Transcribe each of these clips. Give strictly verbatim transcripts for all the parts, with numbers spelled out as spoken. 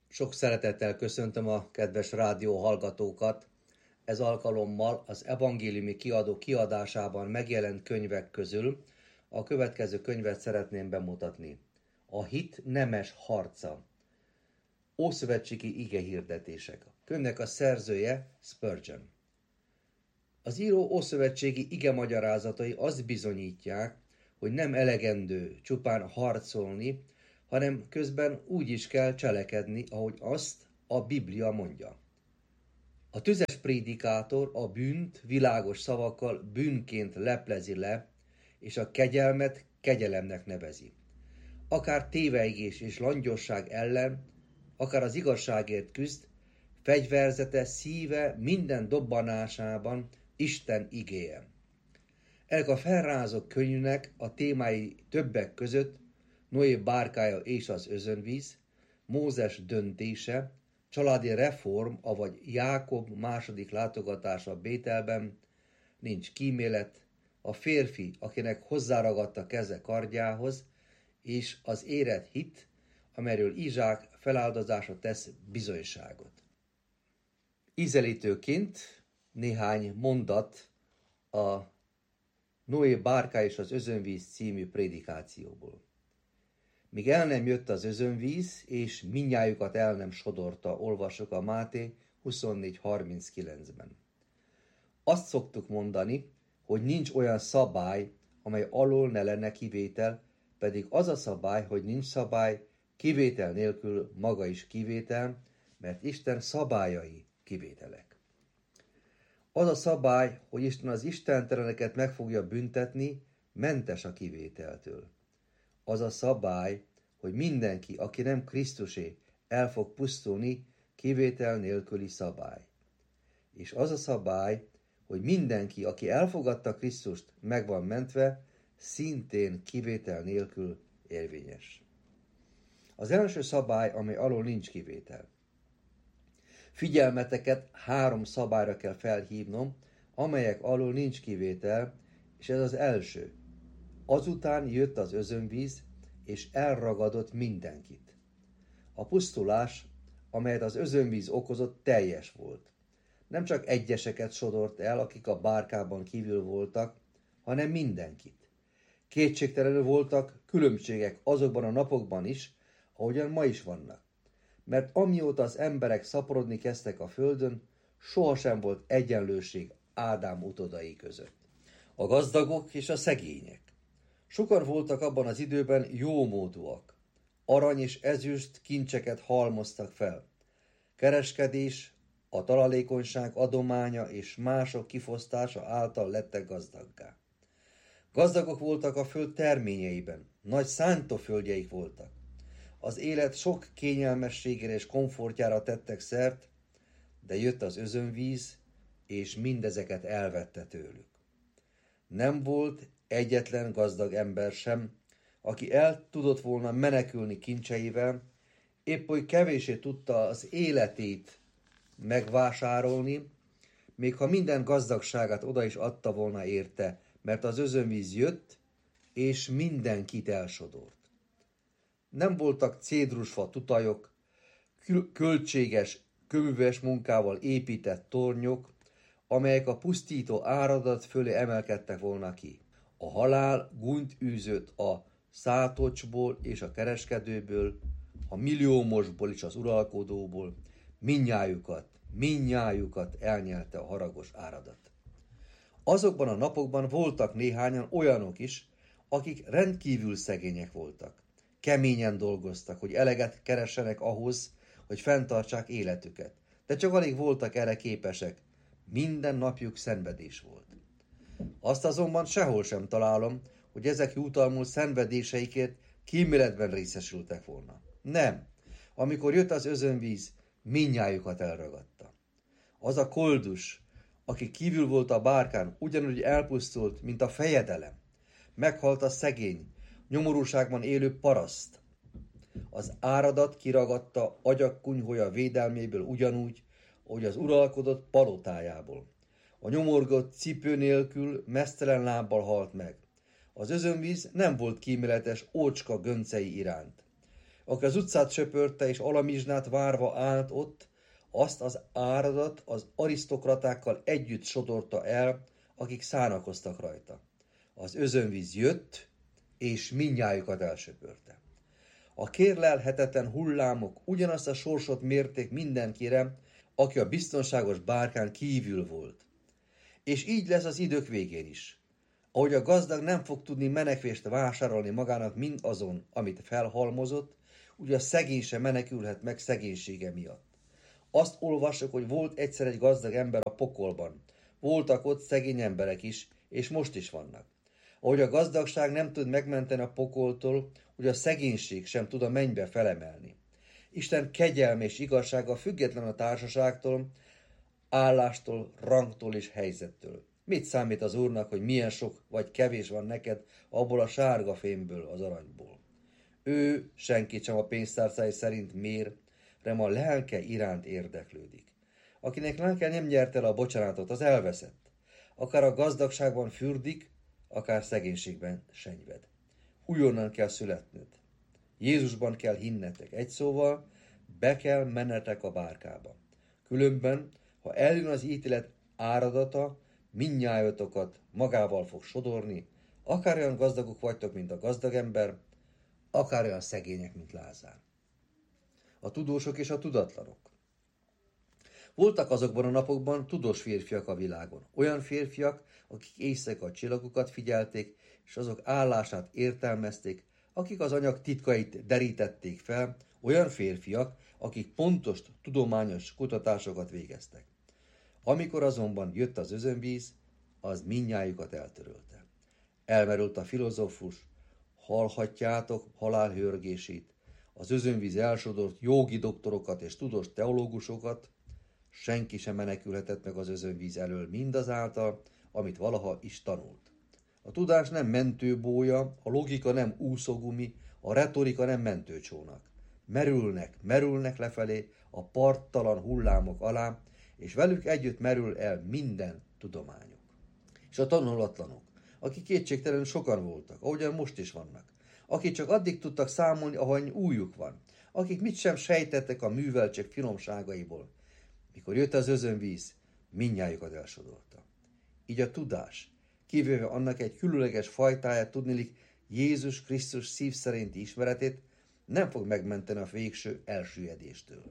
Sok szeretettel köszöntöm a kedves rádió hallgatókat. Ez alkalommal az evangéliumi kiadó kiadásában megjelent könyvek közül a következő könyvet szeretném bemutatni. A hit nemes harca. Ószövetségi igehirdetések. A könyvnek a szerzője Spurgeon. Az író ószövetségi ige magyarázatai azt bizonyítják, hogy nem elegendő csupán harcolni, hanem közben úgy is kell cselekedni, ahogy azt a Biblia mondja. A tüzes prédikátor a bűnt világos szavakkal bűnként leplezi le, és a kegyelmet kegyelemnek nevezi. Akár tévejgés és langyosság ellen, akár az igazságért küzd, fegyverzete, szíve minden dobbanásában Isten igéje. Ennek a felrázó könyvnek a témái többek között Noé bárkája és az özönvíz, Mózes döntése, családi reform, avagy Jákob második látogatása Bételben, nincs kímélet, a férfi, akinek hozzáragadt a keze kardjához, és az érett hit, amelyről Izsák feláldozása tesz bizonyságot. Ízelítőként néhány mondat a Noé bárkája és az özönvíz című prédikációból. Míg el nem jött az özönvíz, és mindnyájukat el nem sodorta, olvasok a Máté huszonnégy harminckilencben. Azt szoktuk mondani, hogy nincs olyan szabály, amely alól ne lenne kivétel, pedig az a szabály, hogy nincs szabály, kivétel nélkül maga is kivétel, mert Isten szabályai kivételek. Az a szabály, hogy Isten az istenteleneket meg fogja büntetni, mentes a kivételtől. Az a szabály, hogy mindenki, aki nem Krisztusé, el fog pusztulni, kivétel nélküli szabály. És az a szabály, hogy mindenki, aki elfogadta Krisztust, meg van mentve, szintén kivétel nélkül érvényes. Az első szabály, amely alól nincs kivétel. Figyelmeteket három szabályra kell felhívnom, amelyek alól nincs kivétel, és ez az első. Azután jött az özönvíz, és elragadott mindenkit. A pusztulás, amelyet az özönvíz okozott, teljes volt. Nem csak egyeseket sodort el, akik a bárkában kívül voltak, hanem mindenkit. Kétségtelenül voltak különbségek azokban a napokban is, ahogyan ma is vannak. Mert amióta az emberek szaporodni kezdtek a földön, sohasem volt egyenlőség Ádám utódai között. A gazdagok és a szegények. Sokan voltak abban az időben jómódúak. Arany és ezüst kincseket halmoztak fel. Kereskedés, a talalékonyság adománya és mások kifosztása által lettek gazdaggá. Gazdagok voltak a föld terményeiben, nagy szántóföldjeik voltak. Az élet sok kényelmességére és komfortjára tettek szert, de jött az özönvíz, és mindezeket elvette tőlük. Nem volt egyetlen gazdag ember sem, aki el tudott volna menekülni kincseivel, épp hogy kevéssé tudta az életét megvásárolni, még ha minden gazdagságát oda is adta volna érte, mert az özönvíz jött, és mindenkit elsodort. Nem voltak cédrusfa tutajok, költséges, kőműves munkával épített tornyok, amelyek a pusztító áradat fölé emelkedtek volna ki. A halál gúnyt űzött a szátocsból és a kereskedőből, a milliómosból és az uralkodóból, mindnyájukat, mindnyájukat elnyelte a haragos áradat. Azokban a napokban voltak néhányan olyanok is, akik rendkívül szegények voltak. Keményen dolgoztak, hogy eleget keressenek ahhoz, hogy fenntartsák életüket, de csak alig voltak erre képesek. Minden napjuk szenvedés volt. Azt azonban sehol sem találom, hogy ezek jutalmul szenvedéseikért kíméletben részesültek volna. Nem. Amikor jött az özönvíz, mindnyájukat elragadta. Az a koldus, aki kívül volt a bárkán, ugyanúgy elpusztult, mint a fejedelem. Meghalt a szegény, nyomorúságban élő paraszt. Az áradat kiragadta agyakkunyhója védelméből ugyanúgy, ahogy az uralkodott palotájából. A nyomorgott cipő nélkül meztelen lábbal halt meg. Az özönvíz nem volt kíméletes ócska göncei iránt. aki az utcát söpörte és alamizsnát várva állt ott, azt az áradat az arisztokratákkal együtt sodorta el, akik szánakoztak rajta. Az özönvíz jött, és mindnyájukat elsöpörte. A kérlelhetetlen hullámok ugyanazt a sorsot mérték mindenkire, aki a biztonságos bárkán kívül volt. És így lesz az idők végén is. Ahogy a gazdag nem fog tudni menekvést vásárolni magának mindazon, amit felhalmozott, úgy a szegény sem menekülhet meg szegénysége miatt. Azt olvassuk, hogy volt egyszer egy gazdag ember a pokolban. Voltak ott szegény emberek is, és most is vannak. Ahogy a gazdagság nem tud megmenteni a pokoltól, úgy a szegénység sem tud a mennybe felemelni. Isten kegyelme és igazsága független a társaságtól, állástól, rangtól és helyzettől. Mit számít az Úrnak, hogy milyen sok vagy kevés van neked abból a sárga fémből, az aranyból? Ő senkit sem a pénztárcái szerint mér, hanem a lelke iránt érdeklődik. Akinek lelke nem nyerte el a bocsánatot, az elveszett. Akár a gazdagságban fürdik, akár szegénységben senyved. Újonnan kell születned. Jézusban kell hinnetek. Egy szóval, be kell mennetek a bárkába. Különben, ha eljön az ítélet áradata, mindnyájotokat magával fog sodorni, akár olyan gazdagok vagytok, mint a gazdag ember, akár olyan szegények, mint Lázár. A tudósok és a tudatlanok. Voltak azokban a napokban tudós férfiak a világon. Olyan férfiak, akik éjszaka a csillagokat figyelték, és azok állását értelmezték, akik az anyag titkait derítették fel, olyan férfiak, akik pontos tudományos kutatásokat végeztek. Amikor azonban jött az özönvíz, az mindnyájukat eltörölte. Elmerült a filozófus, hallhatjátok halál hörgését, az özönvíz elsodort jogi doktorokat és tudós teológusokat, senki sem menekülhetett meg az özönvíz elől mindazáltal, amit valaha is tanult. A tudás nem mentőbója, a logika nem úszógumi, a retorika nem mentőcsónak. Merülnek, merülnek lefelé a parttalan hullámok alá, és velük együtt merül el minden tudományuk. És a tanulatlanok, akik kétségtelenül sokan voltak, ahogyan most is vannak, akik csak addig tudtak számolni, ahol újjuk van, akik mit sem sejtettek a műveltség finomságaiból. Mikor jött az özönvíz, mindnyájukat elsodorta. Így a tudás, kivéve annak egy különleges fajtáját, tudnilik Jézus Krisztus szív szerinti ismeretét, nem fog megmenteni a végső elsüllyedéstől.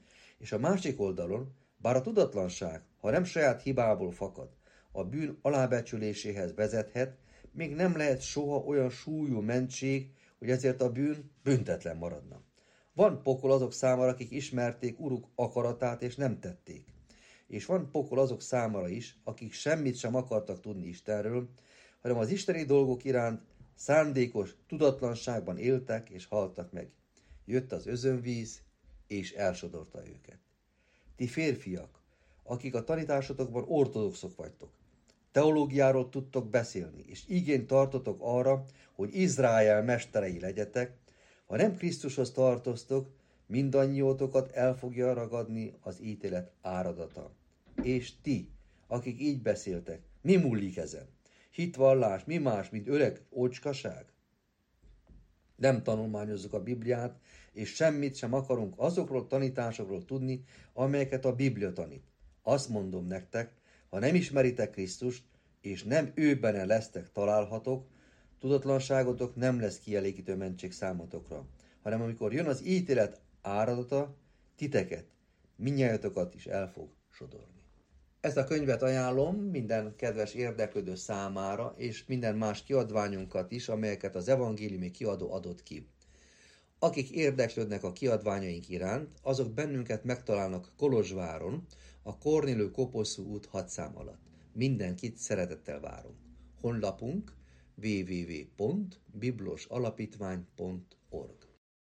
És a másik oldalon, bár a tudatlanság, ha nem saját hibából fakad, a bűn alábecsüléséhez vezethet, még nem lehet soha olyan súlyú mentség, hogy ezért a bűn büntetlen maradna. Van pokol azok számára, akik ismerték Uruk akaratát és nem tették. És van pokol azok számára is, akik semmit sem akartak tudni Istenről, hanem az isteni dolgok iránt szándékos tudatlanságban éltek és haltak meg. Jött az özönvíz, és elsodorta őket. Ti férfiak, akik a tanításotokban ortodoxok vagytok, teológiáról tudtok beszélni, és igényt tartotok arra, hogy Izrael mesterei legyetek, ha nem Krisztushoz tartoztok, mindannyiótokat el fogja ragadni az ítélet áradata. És ti, akik így beszéltek, mi múlik ezen? Hitvallás, mi más, mint öreg ócskaság? Nem tanulmányozzuk a Bibliát, és semmit sem akarunk azokról tanításokról tudni, amelyeket a Biblia tanít. Azt mondom nektek, ha nem ismeritek Krisztust, és nem őbene lesztek találhatok, tudatlanságotok nem lesz kielégítő mentség számotokra, hanem amikor jön az ítélet áradata, titeket, mindnyájatokat is el fog sodorni. Ezt a könyvet ajánlom minden kedves érdeklődő számára, és minden más kiadványunkat is, amelyeket az evangéliumi kiadó adott ki. Akik érdeklődnek a kiadványaink iránt, azok bennünket megtalálnak Kolozsváron, a Kornélő Koposzú út hat szám alatt. Mindenkit szeretettel várunk. Honlapunk double-u double-u double-u pont biblos alapítvány pont org